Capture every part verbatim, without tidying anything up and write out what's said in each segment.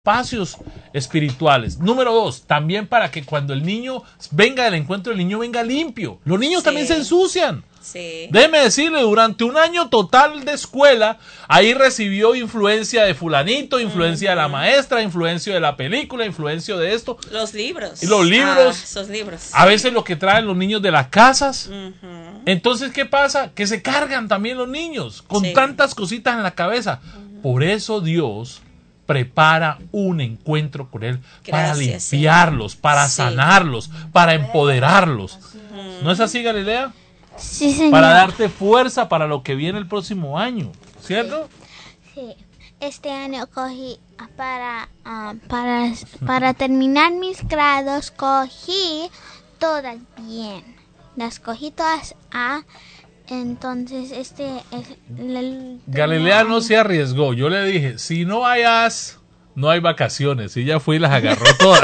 espacios espirituales. Número dos, también para que cuando el niño venga del encuentro, el niño venga limpio. Los niños sí. también se ensucian. Sí. Déjeme decirle, durante un año total de escuela, ahí recibió influencia de fulanito, influencia uh-huh. de la maestra, influencia de la película, influencia de esto. Los libros. Y los libros. Ah, esos libros. A veces lo que traen los niños de las casas. Uh-huh. Entonces, ¿qué pasa? Que se cargan también los niños con sí. tantas cositas en la cabeza. Uh-huh. Por eso Dios prepara un encuentro con Él. Gracias, para limpiarlos, sí. para sí. sanarlos, para empoderarlos. Uh-huh. ¿No es así, Galilea? Sí, señor. Para darte fuerza para lo que viene el próximo año, ¿cierto? Sí. Este año cogí para uh, para para terminar mis grados, cogí todas bien. Las cogí todas A. Entonces, este es el, Galilea no se arriesgó. Yo le dije, si no hay as, no hay vacaciones. Y ella fue y las agarró todas.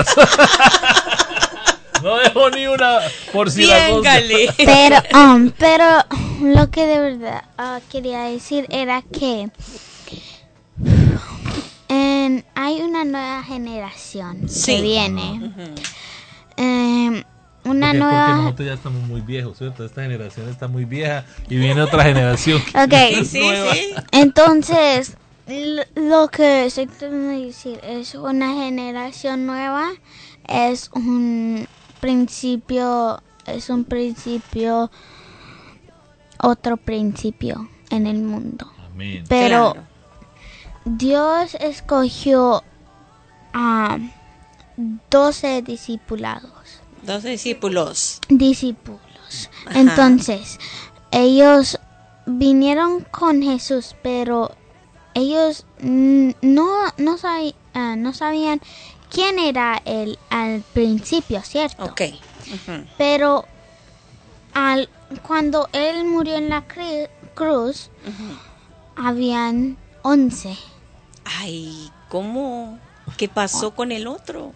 No dejó ni una por si la cosa. Pero, um, pero lo que de verdad uh, quería decir era que en, hay una nueva generación sí. que viene. Uh-huh. um, una porque, nueva. Porque nosotros ya estamos muy viejos, ¿cierto? Esta generación está muy vieja y viene otra generación. Okay. sí, nueva. sí. Entonces, lo que estoy tratando de decir es una generación nueva, es un principio, es un principio, otro principio en el mundo. Amén. Pero claro. Dios escogió a doce discipulados. Doce discípulos. Discípulos. Ajá. Entonces, ellos vinieron con Jesús, pero ellos no, no, sab, uh, no sabían quién era él al principio, ¿cierto? Ok. Uh-huh. Pero al, cuando él murió en la cri- cruz, uh-huh. habían once. Ay, ¿cómo? ¿Qué pasó con el otro?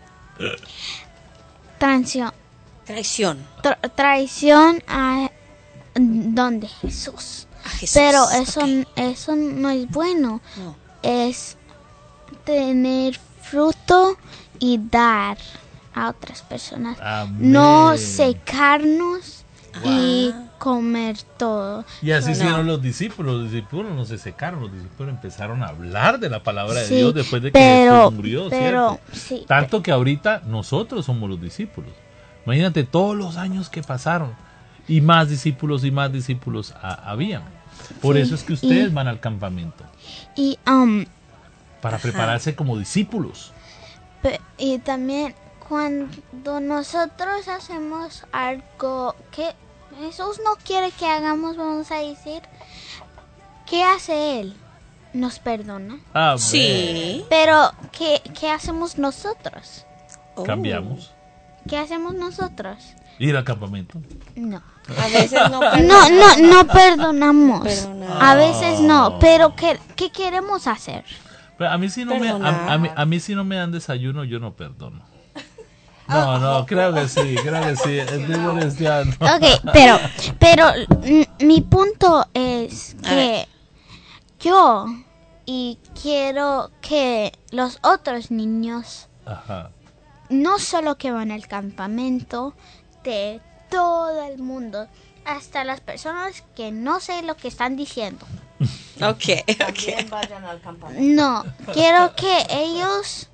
Traición. Traición. Tra- traición a donde Jesús. A Jesús. Pero eso, okay. eso no es bueno. No. Es tener fruto y dar a otras personas. Amén. No secarnos wow. y comer todo. Y así no. hicieron los discípulos. Los discípulos no se secaron, los discípulos empezaron a hablar de la palabra Sí, de Dios después de que pero, Jesús murió, pero, ¿cierto? sí, Tanto que ahorita nosotros somos los discípulos. Imagínate todos los años que pasaron y más discípulos y más discípulos a, habían. Por sí, eso es que ustedes y, van al campamento. Y um, para ajá. prepararse como discípulos. Pe- y también cuando nosotros hacemos algo que Jesús no quiere que hagamos, vamos a decir, ¿qué hace Él? Nos perdona. Amén. Sí. Pero, ¿qué, qué hacemos nosotros? Oh. Cambiamos. ¿Qué hacemos nosotros? Ir al campamento. No. A veces no No, perdonamos. no, no perdonamos. Perdonamos. A veces no, pero ¿qué, qué queremos hacer? Pero a mí si no me a, a mí, a mí si no me dan desayuno, yo no perdono. No, no, creo que sí, creo que sí. Es muy cristiano. Ok, pero, pero m- mi punto es que yo y quiero que los otros niños, Ajá. no solo que van al campamento, de todo el mundo, hasta las personas que no sé lo que están diciendo. Ok, También ok. vayan al campamento. No, quiero que ellos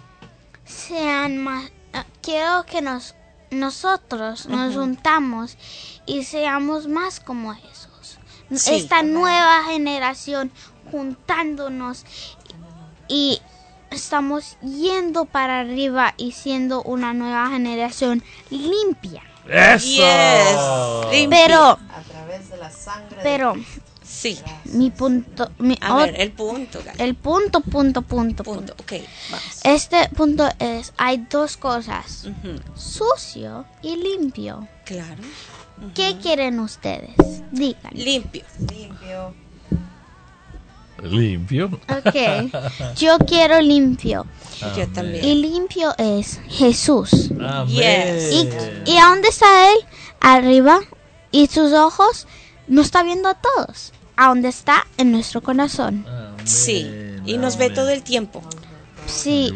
sean más, uh, quiero que nos nosotros nos Ujú. juntamos y seamos más como Jesús. Sí. Esta nueva generación juntándonos y estamos yendo para arriba y siendo una nueva generación limpia. ¡Eso! Yes. Limpia. Pero, A través de la sangre pero de Cristo. Sí. mi punto, mi A ot- ver, el punto, Gali. el punto, punto, punto, punto. punto. Ok, vamos. Este punto es, hay dos cosas, Ujú. sucio y limpio. Claro. ¿Qué quieren ustedes? Díganme. Limpio. Limpio. Limpio. Ok, yo quiero limpio. Yo Amén. también. Y limpio es Jesús. Amén. Yes. ¿Y, ¿Y a dónde está Él? Arriba. Y sus ojos no está viendo a todos. A dónde está en nuestro corazón. Amén. Sí. Y nos ve Amén. todo el tiempo. Sí,